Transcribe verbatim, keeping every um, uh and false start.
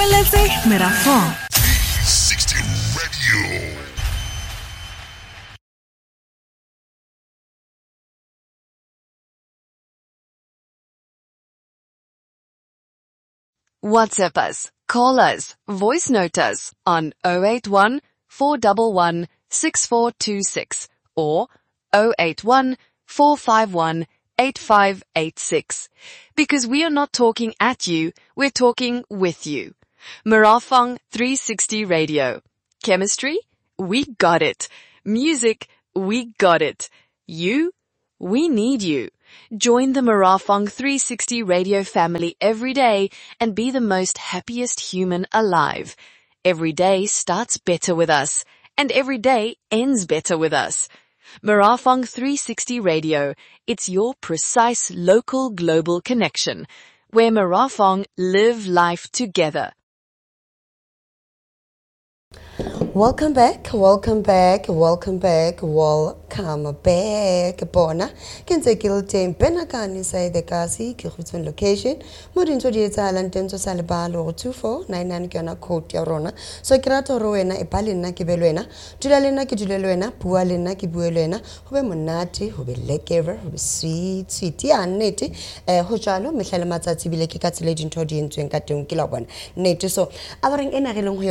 Let's Merafong. three sixty Radio. WhatsApp us, call us, voice note us on zero eight one, four one one, six four two six or zero eight one, four five one, eight five eight six. Because we are not talking at you, we're talking with you. Merafong three sixty Radio. Chemistry? We got it. Music? We got it. You? We need you. Join the Merafong three sixty Radio family every day and be the most happiest human alive. Every day starts better with us, and every day ends better with us. Merafong three sixty Radio, it's your precise local global connection, where Merafong live life together. Welcome back, welcome back, welcome back, welcome back. Bona, kenze kilte penakani sa de kasi kirutun location. Modin to di talan tenso salibalo two four nine nine kana code ya rona. So kirato roena e pali na kibelwena. Tulalena ki tulelwena, pualena ki buelwena. Hobe monati, hobe lekever, hobe sweet, sweet ya neti. Eh hochalo mehlala matsatsi bile ki katsile dinto di ntwe nkatong kilabona. Neti so abareng ena relong